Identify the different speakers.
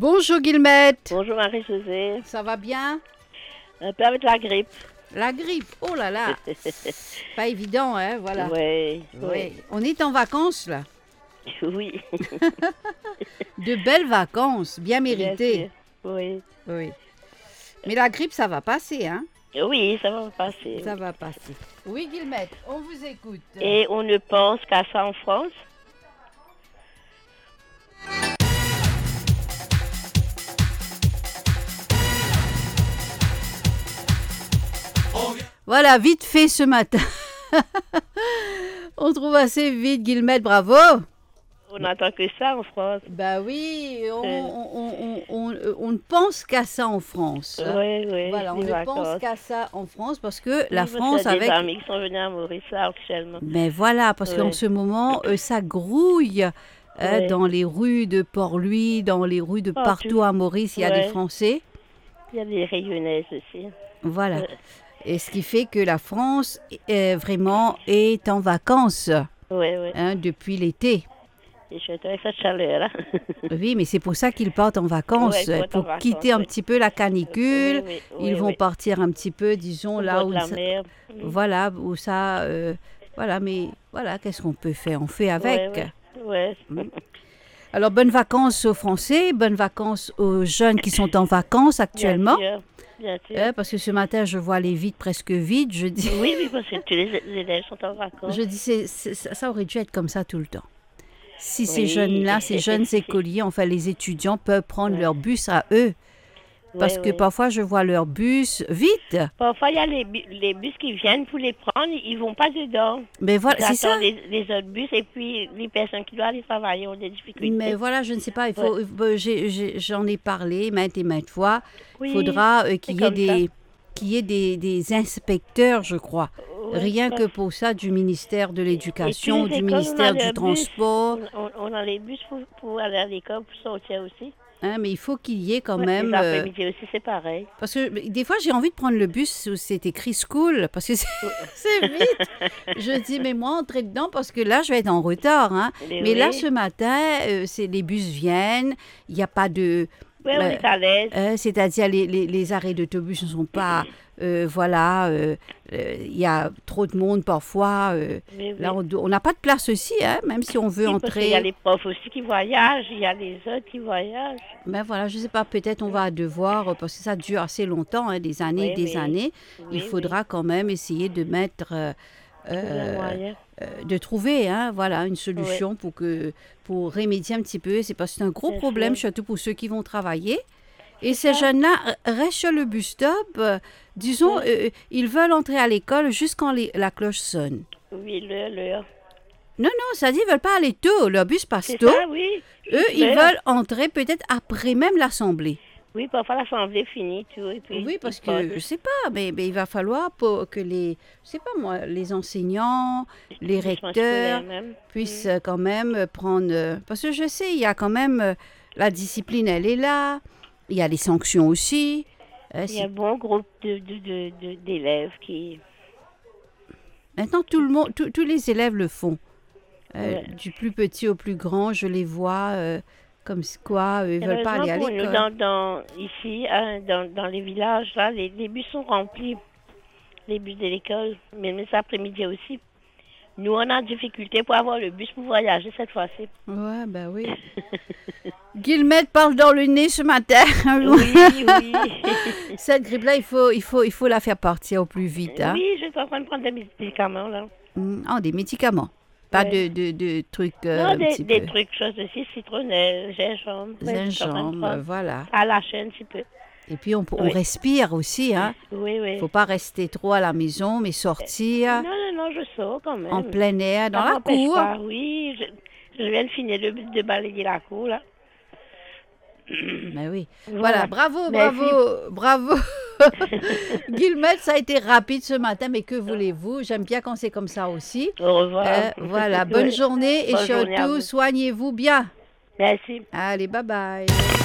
Speaker 1: Bonjour Guillemette.
Speaker 2: Bonjour Marie-Josée.
Speaker 1: Ça va bien?
Speaker 2: Un peu avec la grippe.
Speaker 1: La grippe, oh là là. Pas évident, hein, voilà.
Speaker 2: Oui.
Speaker 1: Oui. On est en vacances là.
Speaker 2: Oui.
Speaker 1: De belles vacances, bien méritées.
Speaker 2: Bien sûr. Oui.
Speaker 1: Oui. Mais la grippe, ça va passer, hein?
Speaker 2: Oui, ça va passer.
Speaker 1: Ça va passer. Oui Guillemette, on vous écoute.
Speaker 2: Et on ne pense qu'à ça en France.
Speaker 1: Voilà, vite fait ce matin. On trouve assez vite Guillemette, bravo.
Speaker 2: On n'attend que ça en France.
Speaker 1: Bah oui, on ne pense qu'à ça en France.
Speaker 2: Oui, oui.
Speaker 1: Voilà, on
Speaker 2: les
Speaker 1: ne
Speaker 2: vacances.
Speaker 1: pense qu'à ça en France parce que la
Speaker 2: Oui, parce
Speaker 1: France
Speaker 2: qu'il y a
Speaker 1: avec...
Speaker 2: des amis qui sont venus à Maurice là, actuellement.
Speaker 1: Mais voilà, parce qu'en
Speaker 2: Ouais.
Speaker 1: ce moment, ça grouille
Speaker 2: Ouais.
Speaker 1: dans les rues de Port-Louis, dans les rues de
Speaker 2: Partout.
Speaker 1: partout à Maurice, il y a des
Speaker 2: Ouais.
Speaker 1: Français.
Speaker 2: Il y a des rayonnaises aussi.
Speaker 1: Voilà.
Speaker 2: Ouais.
Speaker 1: Et ce qui fait que la France vraiment est en vacances
Speaker 2: Oui, oui.
Speaker 1: depuis l'été.
Speaker 2: Et je suis avec cette chaleur là.
Speaker 1: Oui, mais c'est pour ça qu'ils partent en vacances,
Speaker 2: Ouais, ils partent en
Speaker 1: pour
Speaker 2: vacances,
Speaker 1: quitter un
Speaker 2: oui.
Speaker 1: petit peu la canicule.
Speaker 2: Oui,
Speaker 1: Ils vont partir un petit peu, disons,
Speaker 2: Au
Speaker 1: là
Speaker 2: bord
Speaker 1: où
Speaker 2: de la mer.
Speaker 1: voilà, où ça, voilà, mais voilà, qu'est-ce qu'on peut faire? On fait avec.
Speaker 2: Ouais.
Speaker 1: Alors, bonnes vacances aux Français, bonnes vacances aux jeunes qui sont en vacances actuellement.
Speaker 2: Bien sûr.
Speaker 1: Parce que ce matin, je vois les vides presque vides. Je dis,
Speaker 2: Oui, parce que tous les élèves sont en vacances.
Speaker 1: je dis ça aurait dû être comme ça tout le temps. Si ces
Speaker 2: Oui.
Speaker 1: jeunes-là, ces jeunes écoliers, enfin les étudiants peuvent prendre
Speaker 2: Ouais.
Speaker 1: leur bus à eux. Parce que parfois, je vois leur bus vide.
Speaker 2: Parfois, il y a les bus qui viennent pour les prendre, ils vont pas dedans.
Speaker 1: Mais voilà,
Speaker 2: Ils
Speaker 1: c'est ça.
Speaker 2: attendent les autres bus et puis les personnes qui doivent aller travailler ont des difficultés.
Speaker 1: Mais voilà, je ne sais pas, il faut, j'en ai parlé maintes et maintes fois.
Speaker 2: Oui,
Speaker 1: Il faudra qu'il y ait
Speaker 2: comme ça.
Speaker 1: des inspecteurs, je crois.
Speaker 2: Ouais,
Speaker 1: Rien que pour ça, du ministère de l'Éducation,
Speaker 2: Et puis les
Speaker 1: du
Speaker 2: écoles,
Speaker 1: ministère
Speaker 2: on a
Speaker 1: du
Speaker 2: le
Speaker 1: Transport.
Speaker 2: on a les bus pour aller à l'école, pour sortir aussi.
Speaker 1: Hein, mais il faut qu'il y ait quand
Speaker 2: Ouais,
Speaker 1: même...
Speaker 2: les après-midi aussi, c'est pareil.
Speaker 1: parce que des fois, j'ai envie de prendre le bus où c'est écrit school, parce que c'est vite. Je dis, mais moi, entrez dedans, parce que là, je vais être en retard. Hein. Mais là, ce matin, les bus viennent, il n'y a pas de...
Speaker 2: Oui, on est à l'aise.
Speaker 1: c'est-à-dire, les arrêts d'autobus ne sont pas... voilà, il y a trop de monde parfois.
Speaker 2: Oui.
Speaker 1: Là, on n'a pas de place aussi, hein, même si on veut
Speaker 2: Oui, parce qu'il y a
Speaker 1: entrer.
Speaker 2: les profs aussi qui voyagent, il y a les autres qui voyagent.
Speaker 1: Ben voilà, je ne sais pas, peut-être on va devoir, parce que ça dure assez longtemps, hein, des années et des années, il faudra quand même essayer de mettre... de trouver voilà, une solution pour remédier un petit peu. C'est parce que c'est un gros problème, surtout pour ceux qui vont travailler. Et ces jeunes-là restent sur le bus stop. Disons, ils veulent entrer à l'école jusqu'à la cloche sonne.
Speaker 2: Oui, l'heure.
Speaker 1: Non, ça dit, ils ne veulent pas aller tôt. Le bus passe
Speaker 2: C'est
Speaker 1: tôt.
Speaker 2: ça, oui.
Speaker 1: Eux, ils veulent entrer peut-être après même l'assemblée.
Speaker 2: Oui, parfois l'assemblée finit, tout. Et puis
Speaker 1: Oui, parce que, je ne sais pas, mais il va falloir que les enseignants, les recteurs puissent quand même prendre... parce que je sais, il y a quand même... la discipline, elle est là. Il y a les sanctions aussi.
Speaker 2: Il y a un bon groupe d'élèves qui...
Speaker 1: Maintenant, tout le monde, tous les élèves le font. Du plus petit au plus grand, je les vois comme quoi ils ne veulent pas aller à l'école.
Speaker 2: Ici, dans les villages, là, les bus sont remplis. Les bus de l'école, mais cet après-midi aussi. Nous, on a difficulté pour avoir le bus pour voyager cette fois-ci.
Speaker 1: Ouais, ben oui. Guillemette parle dans le nez ce matin.
Speaker 2: Oui.
Speaker 1: Cette grippe-là, il faut la faire partir au plus vite. Hein.
Speaker 2: Oui, je suis en train de prendre des médicaments, là.
Speaker 1: Des médicaments. Pas de trucs...
Speaker 2: non, des trucs, choses aussi, citronnelle, gingembre.
Speaker 1: Voilà.
Speaker 2: À la chaîne, un petit peu.
Speaker 1: Et puis, on respire aussi. Hein.
Speaker 2: Oui.
Speaker 1: Il ne faut pas rester trop à la maison, mais sortir.
Speaker 2: Non, je sors quand même.
Speaker 1: En plein air, dans la cour.
Speaker 2: Pas, oui, je viens de finir de balayer la cour, là.
Speaker 1: Mais oui. Voilà, bravo. Guillemette, ça a été rapide ce matin, mais que voulez-vous? J'aime bien quand c'est comme ça aussi.
Speaker 2: Au revoir.
Speaker 1: Voilà, bonne journée et surtout, soignez-vous bien.
Speaker 2: Merci.
Speaker 1: Allez, bye bye.